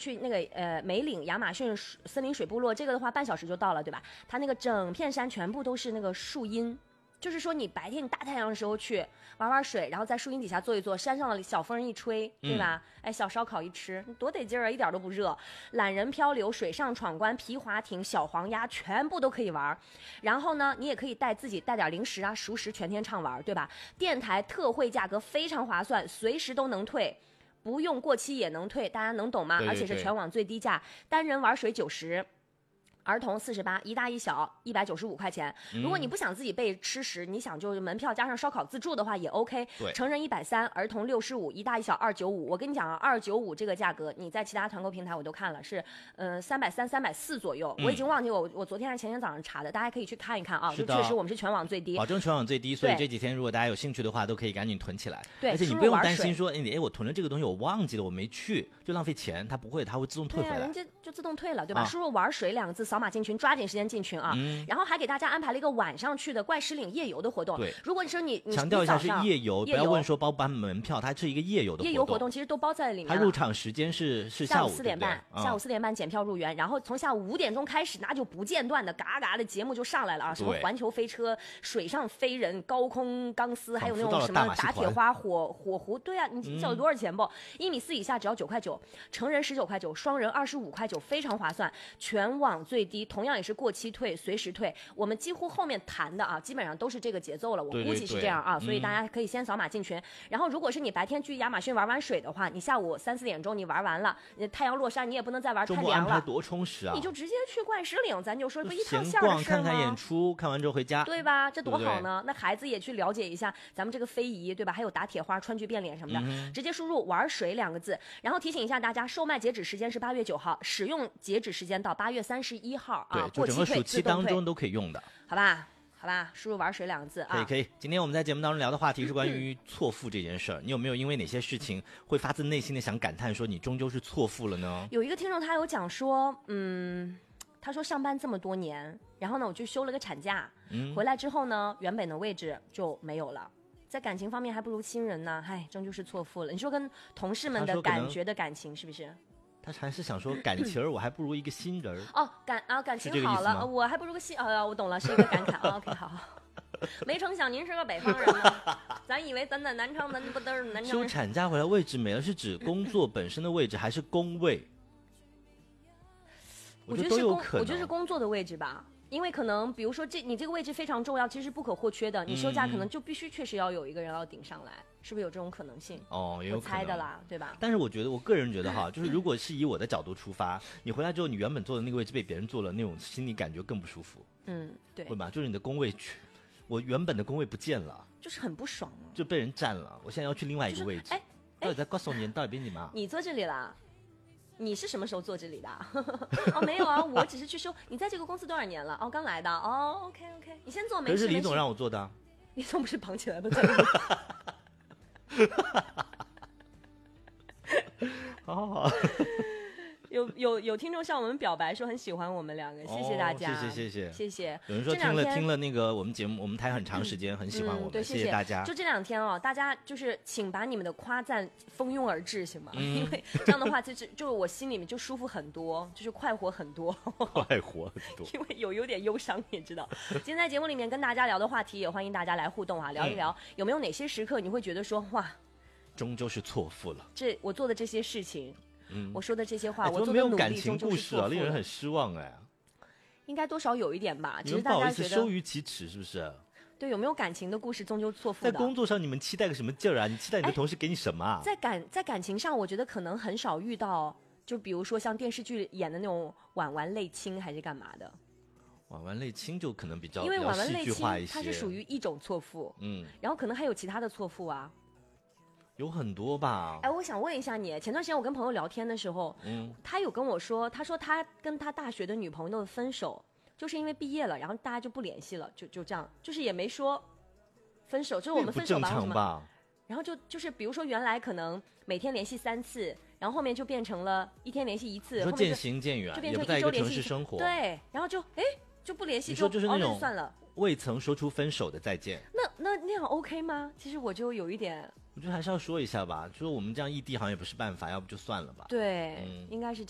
去那个梅岭亚马逊森林水部落，这个的话半小时就到了，对吧？它那个整片山全部都是那个树荫。就是说，你白天你大太阳的时候去玩玩水，然后在树荫底下坐一坐，山上的小风一吹，对吧？哎，小烧烤一吃，多得劲儿啊，一点都不热。懒人漂流、水上闯关、皮划艇、小黄鸭，全部都可以玩。然后呢，你也可以自己带点零食啊、熟食，全天畅玩，对吧？电台特惠价格非常划算，随时都能退。不用过期也能退，大家能懂吗？ 对对对， 而且是全网最低价，单人玩水90。儿童48，一大一小195块钱。如果你不想自己备吃食，你想就是门票加上烧烤自助的话也 OK。成人130，儿童65，一大一小295。我跟你讲啊，295这个价格，你在其他团购平台我都看了，是330、340左右。我已经忘记我昨天还是前天早上查的，大家可以去看一看啊。就确实我们是全网最低， 保证全网最低。所以这几天如果大家有兴趣的话，都可以赶紧囤起来。 对， 而且你不用担心说，我囤了这个东西我忘记了，我没去就浪费钱，它不会，它会自动退回来。 对啊，人家就自动退了，对吧？输入玩水2个字，扫码进群，抓紧时间进群啊！然后还给大家安排了一个晚上去的怪石岭夜游的活动。 对， 如果你说你强调一下是夜游，不要问说包不包门票，它是一个夜游的活动。 夜游活动其实都包在里面。 它入场时间是下午 4点半，下午4点半检票入园，然后从下午5点钟开始，那就不间断的嘎嘎的节目就上来了啊！什么环球飞车、水上飞人、高空钢丝，还有那种什么打铁花、火狐。对啊，你晓得多少钱不？1.4米以下只要9块9，成人19块9，双人25块9，非常划算，全网最低，同样也是过期退，随时退。我们几乎后面谈的啊，基本上都是这个节奏了，我估计是这样啊，所以大家可以先扫码进群。然后如果是你白天去亚马逊玩水的话，你下午3、4点钟你玩完了，太阳落山你也不能再玩太凉了， 周末安排多充实啊！ 你就直接去怪石岭，咱就说不一趟线的事吗？看看演出，看完之后回家， 对吧？这多好呢！对对，那孩子也去了解一下咱们这个非遗，对吧？还有打铁花、川剧变脸什么的，直接输入玩水2个字。然后提醒一下大家，售卖截止时间是8月9号，使用截止时间到8月31号啊， 对，就整个暑期当中都可以用的， 好吧？好吧，输入玩水2个字啊。 可以。今天我们在节目当中聊的话题是关于错付这件事儿，你有没有因为哪些事情会发自内心的想感叹说你终究是错付了呢？ 有一个听众他有讲说，他说上班这么多年，然后呢我就休了个产假，回来之后呢原本的位置就没有了。在感情方面还不如亲人呢，终究是错付了。你说跟同事们的感觉的感情是不是？ 他还是想说感情儿，我还不如一个新人儿。 哦，感情好了，我还不如个新我懂了，是一个感慨。OK， 好。没成想您是个北方人呢，咱以为咱在南昌，咱不都是南昌人？ 休产假回来位置没了，是指工作本身的位置还是工位？ 我觉得是我觉得是工作的位置吧。因为可能比如说你这个位置非常重要，其实是不可或缺的，你休假可能就必须确实要有一个人要顶上来，是不是有这种可能性？ 也有可能，我猜的啦，对吧？ 但是我个人觉得哈，就是如果是以我的角度出发，你回来之后你原本坐的那个位置被别人坐了，那种心理感觉更不舒服。 对， 会吧？就是你的工位我原本的工位不见了， 就是很不爽啊， 就被人占了，我现在要去另外一个位置。到底在告诉你到底边你吗？ 你坐这里啦？你是什么时候坐这里的？没有啊，我只是去收。你在这个公司多少年了？刚来的。OK， 你先坐，没事。 可是李总让我坐的。 李总不是绑起来吗？ 好。 有听众向我们表白说很喜欢我们2个，谢谢大家，谢谢。 有人说听了那个我们节目，我们台很长时间，很喜欢我们， 对， 谢谢大家。 就这2天大家就是请把你们的夸赞蜂拥而至，行吗？因为这样的话，就是我心里面就舒服很多，就是快活很多， 快活很多。 因为有点忧伤，你知道。今天在节目里面跟大家聊的话题，也欢迎大家来互动啊，聊一聊有没有哪些时刻你会觉得说哇， 终究是错付了。 我做的这些事情。我说的这些话，我做的没有努力终究是错付了， 令人很失望应该多少有一点吧，只是大家觉得羞于启齿，是不是？ 对，有没有感情的故事终究错付的？ 在工作上你们期待个什么劲儿啊？你期待你的同事给你什么啊？ 在感情上，我觉得可能很少遇到，就比如说像电视剧演的那种婉婉泪亲还是干嘛的。 婉婉泪亲就可能比较因为婉婉泪亲它是属于一种错付，然后可能还有其他的错付啊。 有很多吧。 我想问一下你，前段时间我跟朋友聊天的时候，他有跟我说，他说他跟他大学的女朋友分手，就是因为毕业了，然后大家就不联系了，就这样，就是也没说分手，就是我们分手吧， 不正常吧？ 然后就是比如说原来可能每天联系3次，然后后面就变成了一天联系1次， 说渐行渐远， 就变成 1周联系1次生活。 对，然后就不联系， 你说就是那种算了， 未曾说出分手的再见。 那样 OK 吗？其实我就有一点。 我觉得还是要说一下吧，说我们这样异地好像也不是办法，要不就算了吧。 对，应该是这样。